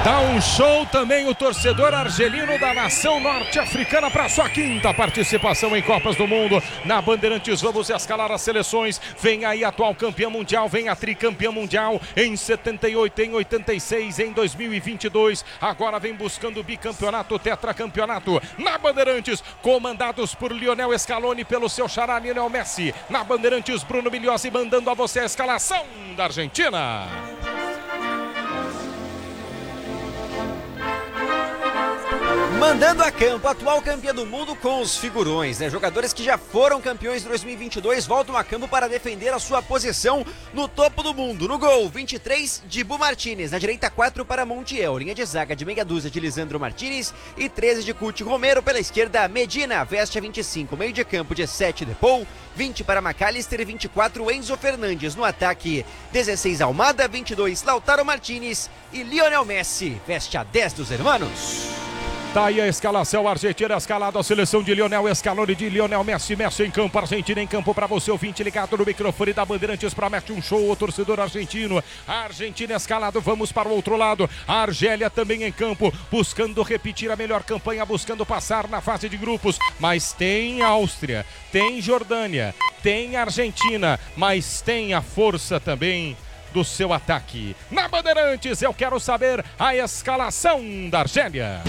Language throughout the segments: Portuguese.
Dá um show também o torcedor argelino da nação norte-africana para sua quinta participação em Copas do Mundo. Na Bandeirantes vamos escalar as seleções. Vem aí a atual campeã mundial, vem a tricampeã mundial em 78, em 86, em 2022. Agora vem buscando o bicampeonato, tetracampeonato. Na Bandeirantes, comandados por Lionel Scaloni, pelo seu xará Lionel Messi. Na Bandeirantes, Bruno Migliozzi mandando a você a escalação da Argentina. Mandando a campo, atual campeã do mundo com os figurões, né? Jogadores que já foram campeões de 2022 voltam a campo para defender a sua posição no topo do mundo. No gol, 23, Dibu Martínez. Na direita, 4 para Montiel. Linha de zaga de meia dúzia de Lisandro Martínez e 13 de Cuti Romero. Pela esquerda, Medina, veste a 25. Meio de campo, 17, Depou. 20 para McAllister e 24, Enzo Fernandes. No ataque, 16, Almada, 22, Lautaro Martínez e Lionel Messi, veste a 10 dos hermanos. Tá aí a escalação argentina, escalada a seleção de Lionel Scaloni, de Lionel Messi. Messi em campo, Argentina em campo para você, ouvinte ligado no microfone da Bandeirantes, promete um show, o torcedor argentino. A Argentina escalado, vamos para o outro lado. A Argélia também em campo, buscando repetir a melhor campanha, buscando passar na fase de grupos. Mas tem Áustria, tem Jordânia, tem Argentina, mas tem a força também do seu ataque. Na Bandeirantes, eu quero saber a escalação da Argélia.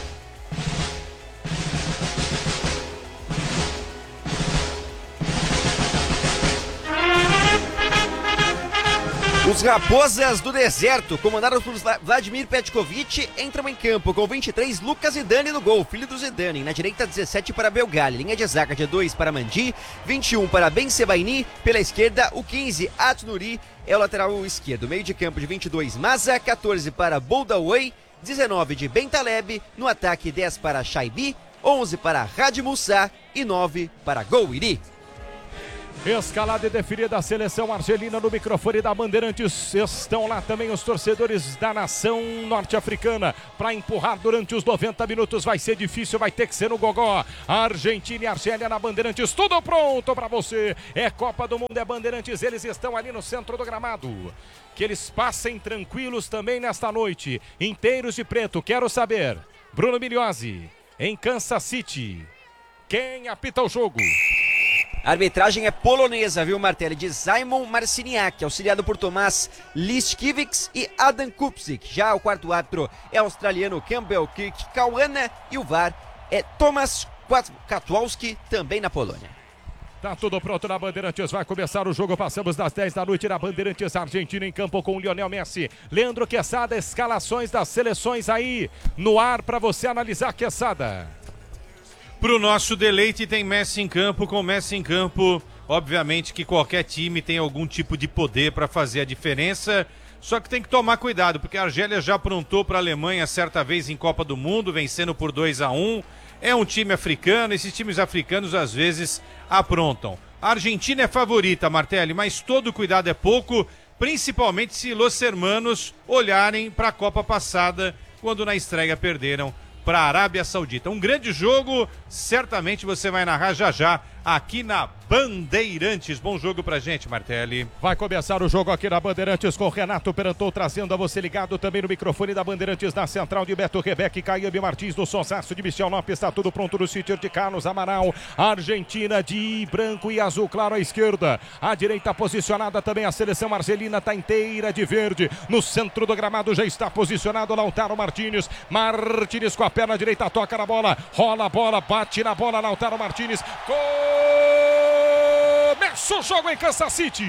Os Raposas do Deserto, comandados por Vladimir Petkovic, entram em campo com 23, Lucas Zidane no gol, filho do Zidane. Na direita, 17 para Belgali. Linha de zaga de 2 para Mandi, 21 para Ben Sebaini. Pela esquerda, o 15, Atnuri, é o lateral esquerdo. Meio de campo de 22, Maza, 14 para Boldaway, 19 de Ben Taleb. No ataque, 10 para Shaibi, 11 para Hadi Moussa e 9 para Gouiri. Escalada e definida a seleção argelina no microfone da Bandeirantes. Estão lá também os torcedores da nação norte-africana para empurrar durante os 90 minutos. Vai ser difícil, vai ter que ser no gogó. Argentina e Argélia na Bandeirantes, tudo pronto para você. É Copa do Mundo, é Bandeirantes, eles estão ali no centro do gramado. Que eles passem tranquilos também nesta noite, inteiros de preto. Quero saber, Bruno Migliozzi, em Kansas City, quem apita o jogo? A arbitragem é polonesa, viu, Martelli? De Simon Marciniak, auxiliado por Tomás Liszkiewicz e Adam Kupczyk. Já o quarto árbitro é australiano Campbell Kirk-Kawana e o VAR é Tomasz Katwalski, também na Polônia. Tá tudo pronto na Bandeirantes, vai começar o jogo, passamos das 10 da noite na Bandeirantes, Argentina em campo com o Lionel Messi. Leandro Quesada, escalações das seleções aí no ar para você analisar, Quesada. Para o nosso deleite tem Messi em campo, com Messi em campo, obviamente que qualquer time tem algum tipo de poder para fazer a diferença, só que tem que tomar cuidado, porque a Argélia já aprontou para a Alemanha certa vez em Copa do Mundo, vencendo por 2-1, é um time africano, esses times africanos às vezes aprontam. A Argentina é favorita, Martelli, mas todo cuidado é pouco, principalmente se Los Hermanos olharem para a Copa passada, quando na estreia perderam para a Arábia Saudita. Um grande jogo, certamente você vai narrar já já aqui na Bandeirantes. Bom jogo pra gente, Martelli. Vai começar o jogo aqui na Bandeirantes com Renato Perantou trazendo a você ligado também no microfone da Bandeirantes, na central de Beto Rebeque, Caiambe Martins, do Sonsaço de Michel Lopes, está tudo pronto no sítio de Carlos Amaral. Argentina de branco e azul claro à esquerda, à direita posicionada também a seleção argelina, está inteira de verde. No centro do gramado já está posicionado Lautaro Martínez. Martínez com a perna direita, toca na bola, rola a bola, bate na bola, Lautaro Martínez. Começa o jogo em Kansas City.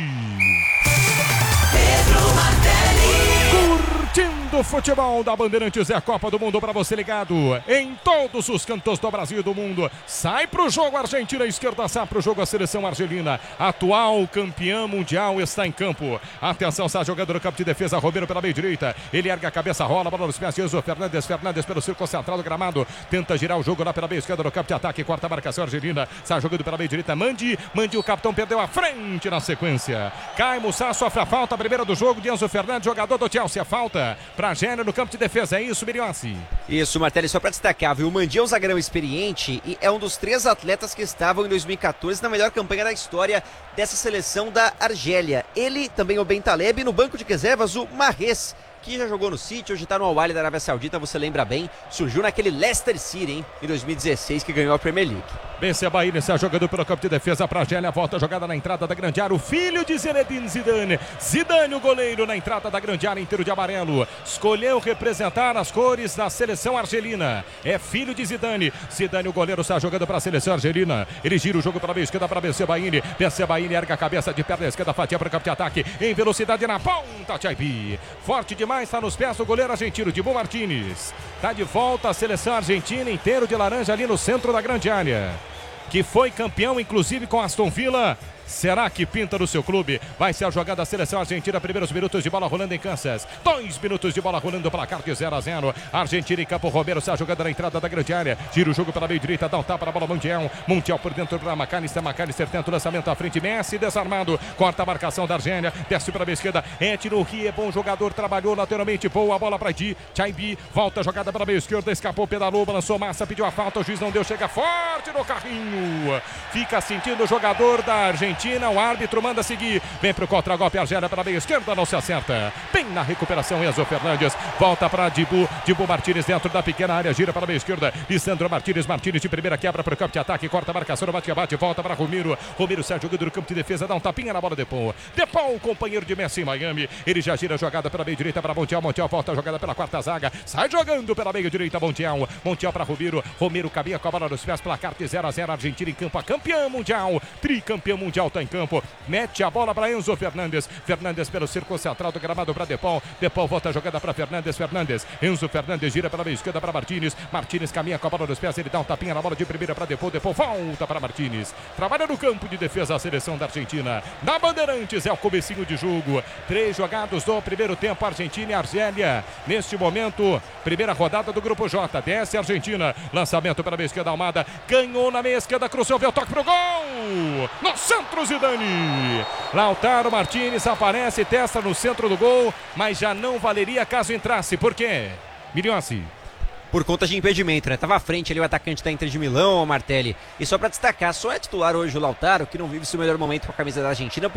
Pedro Martelli. Curtindo o futebol da Bandeirantes, é a Copa do Mundo para você ligado em todos os cantos do Brasil e do mundo. Sai pro jogo Argentina, esquerda, sai pro jogo a seleção argelina. Atual campeã mundial está em campo. Atenção, está jogando no campo de defesa, Romero pela meia direita. Ele ergue a cabeça, rola a bola nos pés de Enzo Fernandes. Fernandes pelo círculo central do gramado. Tenta girar o jogo lá pela meia esquerda no campo de ataque. Quarta marcação argelina. Está jogando pela meia direita, Mandi, o capitão perdeu a frente na sequência. Cai Moussa, sofre a falta, a primeira do jogo de Enzo Fernandes, jogador do Chelsea. A falta para a Argélia no campo de defesa, é isso, Migliozzi? Isso, Martelli, só para destacar, viu? O Mandi é um zagueirão experiente e é um dos 3 atletas que estavam em 2014 na melhor campanha da história dessa seleção da Argélia. Ele, também o Ben Taleb, no banco de reservas, o Mahrez, que já jogou no City, hoje tá no Al-Ahly da Arábia Saudita, você lembra bem, surgiu naquele Leicester City, hein, em 2016, que ganhou a Premier League. Benzema inicial jogando pelo campo de defesa para Argélia, volta a jogada na entrada da grande área, o filho de Zinedine Zidane, Zidane o goleiro na entrada da grande área, inteiro de amarelo, escolheu representar as cores da seleção argelina, é filho de Zidane, Zidane o goleiro está jogando para a seleção argelina, ele gira o jogo para a meia esquerda para Benzema erga a cabeça de perna esquerda, fatia para o campo de ataque, em velocidade na ponta, Chaibi, forte demais, está nos pés do goleiro argentino, Dibu Martínez, está de volta a seleção argentina, inteiro de laranja ali no centro da grande área, que foi campeão inclusive com Aston Villa. Será que pinta no seu clube? Vai ser a jogada da seleção argentina. Primeiros minutos de bola rolando em Kansas. 2 minutos de bola rolando, placar de 0-0. Argentina em campo. Romero está jogando na entrada da grande área. Gira o jogo pela meio direita. Dá um tapa na bola. Montiel por dentro para McAllister tenta o lançamento à frente. Messi desarmado. Corta a marcação da Argélia. Desce para a esquerda. Etno Rie, bom jogador. Trabalhou lateralmente. Boa bola para Di. Chaibi volta a jogada para a meio esquerda. Escapou, pedalou, balançou massa. Pediu a falta. O juiz não deu. Chega forte no carrinho. Fica sentindo o jogador da Argentina. O árbitro manda seguir, vem pro contra-golpe, Argélia para a meia esquerda, não se acerta, bem na recuperação, Enzo Fernandes, volta para Dibu Martínez dentro da pequena área, gira para a meia esquerda, Lisandro Martínez de primeira quebra para o campo de ataque, corta a marcação, bate, volta para Romero sai jogando no campo de defesa, dá um tapinha na bola, Depou, companheiro de Messi em Miami, ele já gira a jogada para a meia direita para Montiel volta a jogada pela quarta zaga, sai jogando pela meia direita, Montiel para Romero cabia com a bola nos pés, placar de 0-0, Argentina em campo, a campeã mundial, tricampeão mundial, tá em campo, mete a bola para Enzo Fernandes pelo círculo central do gramado para Depou volta a jogada para Fernandes, Enzo Fernandes gira pela meia esquerda para Martínez caminha com a bola nos pés, ele dá um tapinha na bola de primeira para Depou volta para Martínez, trabalha no campo de defesa a seleção da Argentina, na Bandeirantes é o comecinho de jogo, 3 jogados do primeiro tempo, Argentina e Argélia, neste momento, primeira rodada do grupo J, desce a Argentina, lançamento para a meia esquerda, Almada, ganhou na meia esquerda, cruzou, veio o toque pro gol, no centro Zidane, Lautaro Martínez aparece, testa no centro do gol, mas já não valeria caso entrasse, por quê? Milhões. Por conta de impedimento, né? Tava à frente ali o atacante da Inter de Milão, o Martelli. E só para destacar, só é titular hoje o Lautaro, que não vive seu melhor momento com a camisa da Argentina.